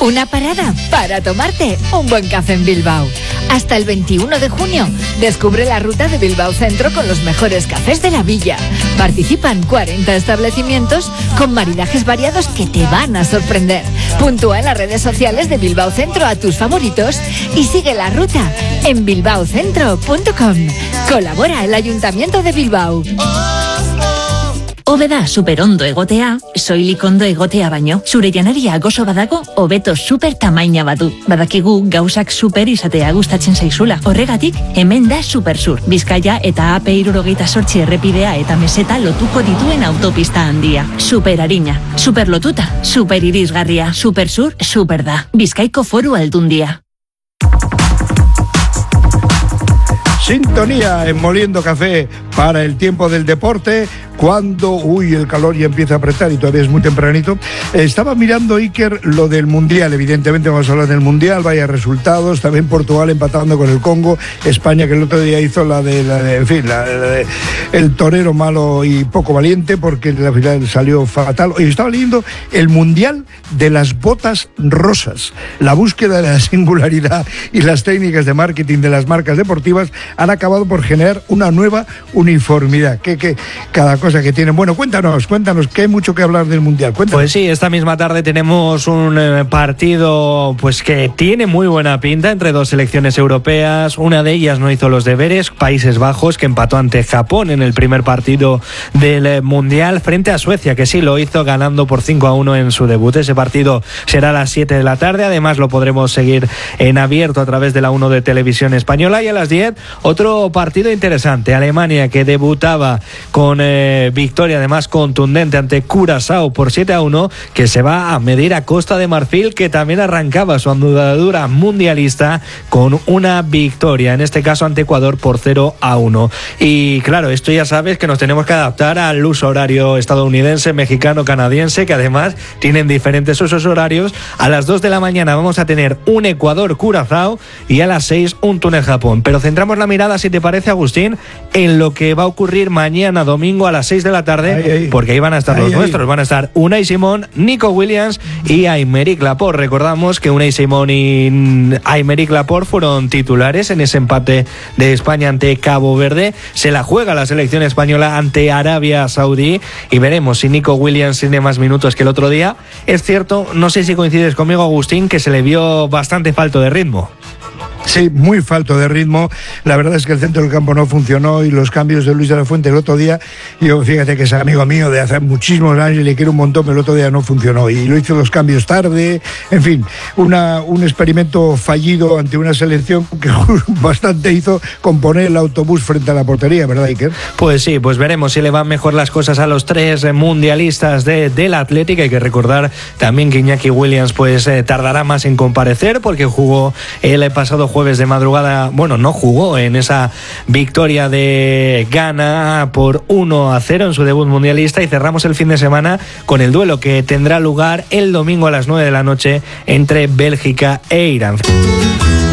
Una parada para tomarte un buen café en Bilbao. Hasta el 21 de junio, descubre la ruta de Bilbao Centro con los mejores cafés de la villa. Participan 40 establecimientos con maridajes variados que te van a sorprender. Puntúa en las redes sociales de Bilbao Centro a tus favoritos y sigue la ruta en bilbaocentro.com. Colabora el Ayuntamiento de Bilbao. Hobeda superondo egotea, soilik ondo egotea baino. Zure janaria gozo badago, hobeto super tamaina badu. Badakigu gauzak super izatea gustatzen zaizula. Horregatik, hemen da Supersur. Bizkaia eta AP68 errepidea eta meseta lotuko dituen autopista handia. Super harina, super lotuta, super irisgarria. Supersur, super da. Bizkaiko Foru Aldundia. Sintonía en Moliendo Café para el tiempo del deporte, cuando, el calor ya empieza a apretar y todavía es muy tempranito. Estaba mirando, Iker, lo del Mundial. Evidentemente vamos a hablar del Mundial, vaya resultados. También Portugal empatando con el Congo. España, que el otro día hizo el torero malo y poco valiente, porque la final salió fatal. Hoy estaba leyendo el Mundial de las botas rosas. La búsqueda de la singularidad y las técnicas de marketing de las marcas deportivas han acabado por generar una nueva uniformidad. Que cada cosa que tienen. Bueno, cuéntanos, que hay mucho que hablar del Mundial. Cuéntanos. Pues sí, esta misma tarde tenemos un partido pues que tiene muy buena pinta entre dos selecciones europeas. Una de ellas no hizo los deberes, Países Bajos, que empató ante Japón en el primer partido del Mundial, frente a Suecia, que sí lo hizo ganando por 5-1 en su debut. Ese partido será a las 7 de la tarde, además lo podremos seguir en abierto a través de la 1 de Televisión Española. Y a las 10, otro partido interesante, Alemania, que debutaba con victoria además contundente ante Curazao por 7-1, que se va a medir a Costa de Marfil, que también arrancaba su andadura mundialista con una victoria, en este caso ante Ecuador por 0-1. Y claro, esto ya sabes que nos tenemos que adaptar al uso horario estadounidense, mexicano, canadiense, que además tienen diferentes usos horarios. A las 2 de la mañana vamos a tener un Ecuador-Curazao y a las 6 un Túnez-Japón. Pero centramos la mirada, si te parece, Agustín, en lo que va a ocurrir mañana domingo a las 6 de la tarde, porque ahí van a estar los nuestros. Van a estar Unai Simón, Nico Williams y Aymeric Laporte. Recordamos que Unai Simón y Aymeric Laporte fueron titulares en ese empate de España ante Cabo Verde. Se la juega la selección española ante Arabia Saudí y veremos si Nico Williams tiene más minutos que el otro día. Es cierto, no sé si coincides conmigo, Agustín, que se le vio bastante falto de ritmo. Sí, muy falto de ritmo. La verdad es que el centro del campo no funcionó y los cambios de Luis de la Fuente el otro día, yo fíjate que es amigo mío de hace muchísimos años y le quiero un montón, pero el otro día no funcionó y lo hizo los cambios tarde. En fin, un experimento fallido ante una selección que bastante hizo con poner el autobús frente a la portería, ¿verdad, Iker? Pues sí, pues veremos si le van mejor las cosas a los tres mundialistas del Atlético. Hay que recordar también que Iñaki Williams pues tardará más en comparecer porque jugó el pasado jueves de madrugada, no jugó en esa victoria de Ghana por 1-0 en su debut mundialista, y cerramos el fin de semana con el duelo que tendrá lugar el domingo a las 9 de la noche entre Bélgica e Irán.